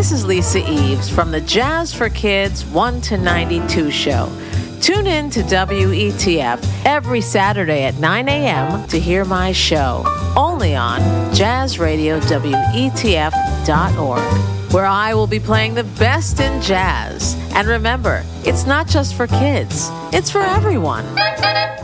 This is Lisa Eves from the Jazz for Kids 1 to 92 show. Tune in to WETF every Saturday at 9 a.m. to hear my show, only on jazzradiowetf.org, where I will be playing the best in jazz. And remember, it's not just for kids, it's for everyone.